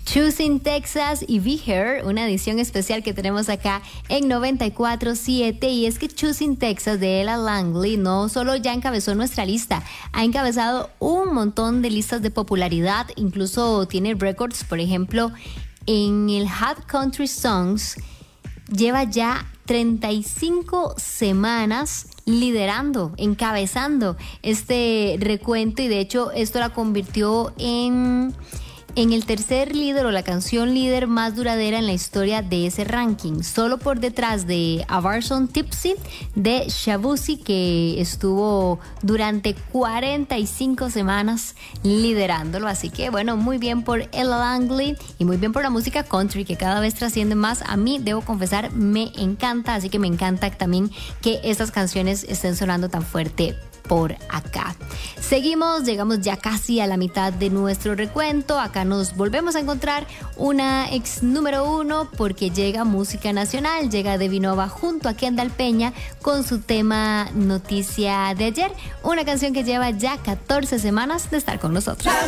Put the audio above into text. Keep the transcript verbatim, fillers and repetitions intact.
Choosing Texas y Be Here, una edición especial que tenemos acá en noventa y cuatro punto siete. Y es que Choosing Texas de Ella Langley no solo ya encabezó nuestra lista, ha encabezado un montón de listas de popularidad, incluso tiene récords. Por ejemplo, en el Hot Country Songs lleva ya treinta y cinco semanas liderando, encabezando este recuento, y de hecho esto la convirtió en... en el tercer líder o la canción líder más duradera en la historia de ese ranking, solo por detrás de A Barson Tipsy de Shabuzi, que estuvo durante cuarenta y cinco semanas liderándolo. Así que bueno, muy bien por Ella Langley y muy bien por la música country, que cada vez trasciende más. A mí, debo confesar, me encanta, así que me encanta también que estas canciones estén sonando tan fuerte por acá. Seguimos, llegamos ya casi a la mitad de nuestro recuento. Acá nos volvemos a encontrar una ex número uno, porque llega música nacional, llega Devinova junto a Kendall Peña con su tema Noticia de Ayer, una canción que lleva ya catorce semanas de estar con nosotros.